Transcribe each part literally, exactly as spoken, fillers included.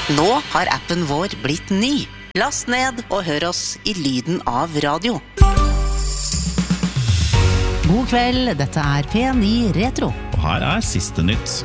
Nå har appen vår blitt ny. Last ned og hør oss i lyden av radio. God kveld, dette er P ni Retro. Og her er siste nytt.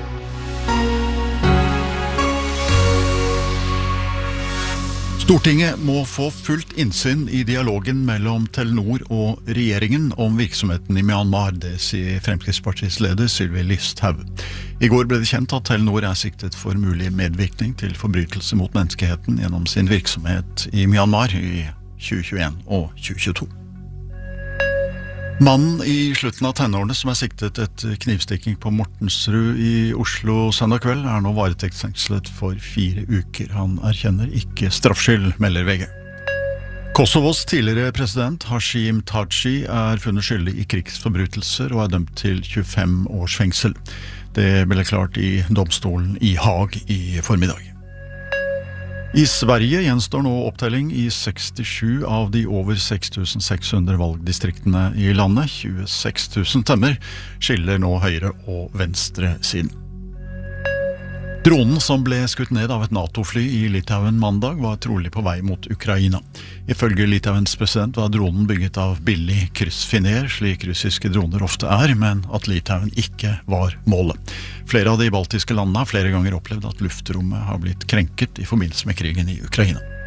Stortinget må få fullt innsyn i dialogen mellom Telenor og regjeringen om virksomheten i Myanmar, det sier Fremskrittspartiets leder Sylvi Listhaug. I går ble det kjent at Telenor er siktet for mulig medvirkning til forbrytelse mot menneskeheten gjennom sin virksomhet i Myanmar i tjue tjueen og tjue tjueto. Mannen i slutten av tenårene som er siktet etter knivstikking på Mortensrud i Oslo søndag kveld er nå varetektsfengslet for fire uker. Han erkjenner ikke straffskyld, melder V G. Kosovos tidligere president Hashim Thaci er funnet skyldig i krigsforbrytelser og er dømt til tjuefem års fengsel. Det ble klart i domstolen i Haag i formiddag. I Sverige gjenstår nå opptelling i sekstisju av de over seks tusen seks hundre valgdistriktene i landet. tjueseks tusen stemmer skiller nå høyre og venstre siden. Dronen som ble skutt ned av et NATO-fly i Litauen mandag var trolig på vei mot Ukraina. Ifølge Litauens president var dronen bygget av billig kryssfiner, slik russiske droner ofte er, men at Litauen ikke var målet. Flere av de baltiske landene har flere ganger opplevd at luftrommet har blitt krenket i forbindelse med krigen i Ukraina.